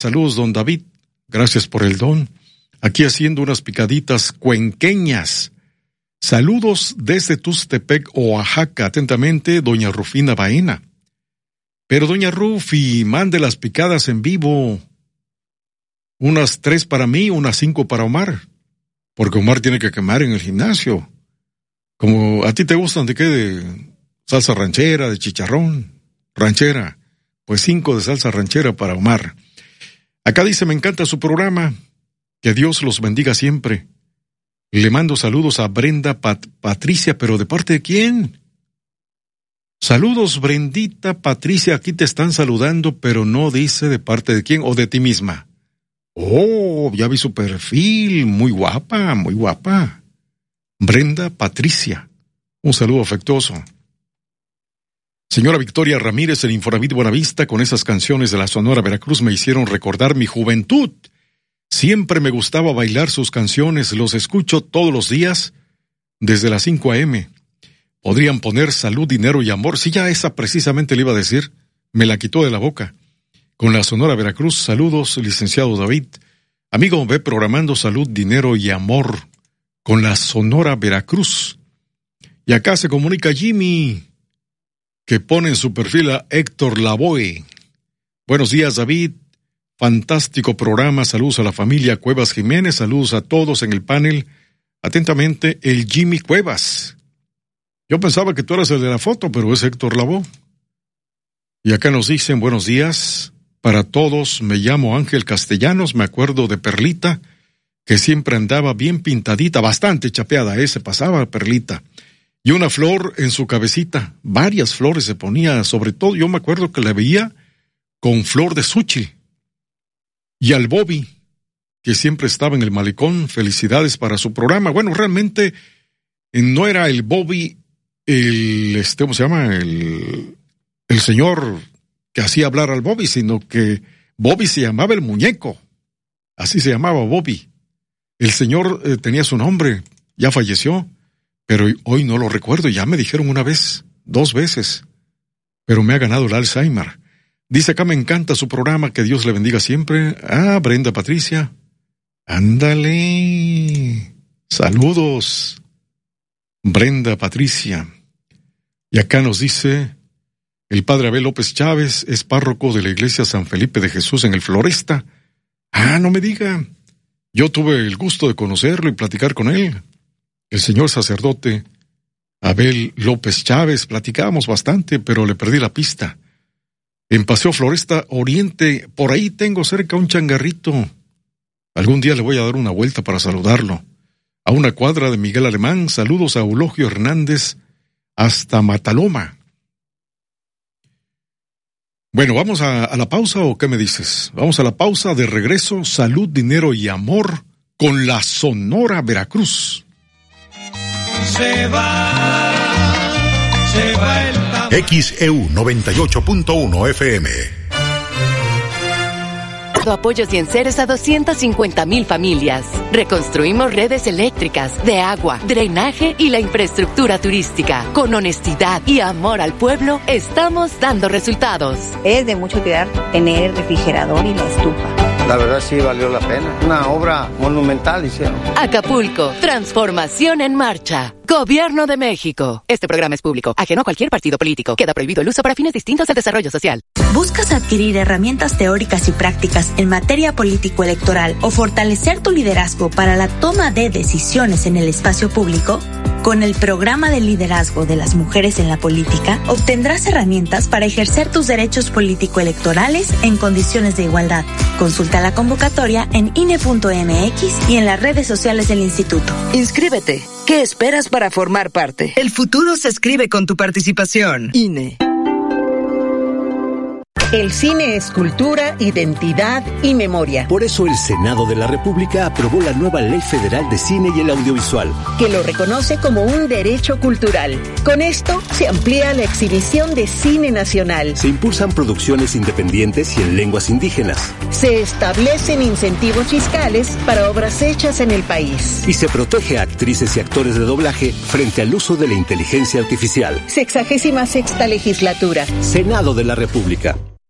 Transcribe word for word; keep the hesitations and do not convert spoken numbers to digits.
Saludos, don David. Gracias por el don. Aquí haciendo unas picaditas cuenqueñas. Saludos desde Tustepec, Oaxaca. Atentamente, doña Rufina Baena. Pero doña Rufi, mande las picadas en vivo. Unas tres para mí, unas cinco para Omar. Porque Omar tiene que quemar en el gimnasio. Como a ti te gustan de qué, de salsa ranchera, de chicharrón, ranchera. Pues cinco de salsa ranchera para Omar. Acá dice, me encanta su programa. Que Dios los bendiga siempre. Le mando saludos a Brenda Pat- Patricia, pero ¿de parte de quién? Saludos, Brendita Patricia, aquí te están saludando, pero no dice de parte de quién o de ti misma. Oh, ya vi su perfil, muy guapa, muy guapa. Brenda Patricia, un saludo afectuoso. Señora Victoria Ramírez, el Infonavit Buenavista, con esas canciones de la Sonora Veracruz me hicieron recordar mi juventud. Siempre me gustaba bailar sus canciones, los escucho todos los días, desde las cinco a eme. Podrían poner Salud, Dinero y Amor. Sí, ya esa precisamente le iba a decir, me la quitó de la boca. Con la Sonora Veracruz, saludos, licenciado David. Amigo, ve programando Salud, Dinero y Amor con la Sonora Veracruz. Y acá se comunica Jimmy, que pone en su perfil a Héctor Lavoe. Buenos días, David. Fantástico programa, saludos a la familia Cuevas Jiménez, saludos a todos en el panel. Atentamente, el Jimmy Cuevas. Yo pensaba que tú eras el de la foto, pero es Héctor Lavoe. Y acá nos dicen, buenos días para todos, me llamo Ángel Castellanos, me acuerdo de Perlita, que siempre andaba bien pintadita, bastante chapeada, eh, se pasaba Perlita. Y una flor en su cabecita, varias flores se ponía, sobre todo yo me acuerdo que la veía con flor de xúchil. Y al Bobby, que siempre estaba en el malecón, felicidades para su programa. Bueno, realmente no era el Bobby, el, este, ¿cómo se llama? El, el señor que hacía hablar al Bobby, sino que Bobby se llamaba el muñeco. Así se llamaba Bobby. El señor eh, tenía su nombre, ya falleció, pero hoy no lo recuerdo, ya me dijeron una vez, dos veces, pero me ha ganado el Alzheimer. Dice acá, me encanta su programa, que Dios le bendiga siempre. Ah, Brenda Patricia. Ándale. Saludos. Brenda Patricia. Y acá nos dice, el padre Abel López Chávez es párroco de la iglesia San Felipe de Jesús en el Floresta. Ah, no me diga. Yo tuve el gusto de conocerlo y platicar con él. El señor sacerdote Abel López Chávez, platicábamos bastante, pero le perdí la pista. En Paseo Floresta Oriente, por ahí tengo cerca un changarrito. Algún día le voy a dar una vuelta para saludarlo. A una cuadra de Miguel Alemán, saludos a Eulogio Hernández hasta Mataloma. Bueno, ¿vamos a, a la pausa o qué me dices? Vamos a la pausa, de regreso, Salud, Dinero y Amor con la Sonora Veracruz. Se va, se va el X E U noventa y ocho punto uno F M. Apoyos y enseres a doscientas cincuenta mil familias. Reconstruimos redes eléctricas, de agua, drenaje y la infraestructura turística. Con honestidad y amor al pueblo, estamos dando resultados. Es de mucho cuidar tener refrigerador y la estufa. La verdad sí valió la pena. Una obra monumental hicieron. Acapulco, transformación en marcha. Gobierno de México. Este programa es público, ajeno a cualquier partido político. Queda prohibido el uso para fines distintos del desarrollo social. ¿Buscas adquirir herramientas teóricas y prácticas en materia político-electoral o fortalecer tu liderazgo para la toma de decisiones en el espacio público? Con el programa de liderazgo de las mujeres en la política, obtendrás herramientas para ejercer tus derechos político-electorales en condiciones de igualdad. Consulta la convocatoria en I N E punto M X y en las redes sociales del instituto. Inscríbete. ¿Qué esperas para formar parte? El futuro se escribe con tu participación. I N E. El cine es cultura, identidad y memoria. Por eso el Senado de la República aprobó la nueva Ley Federal de Cine y el Audiovisual, que lo reconoce como un derecho cultural. Con esto se amplía la exhibición de cine nacional. Se impulsan producciones independientes y en lenguas indígenas. Se establecen incentivos fiscales para obras hechas en el país. Y se protege a actrices y actores de doblaje frente al uso de la inteligencia artificial. Sexagésima sexta legislatura. Senado de la República.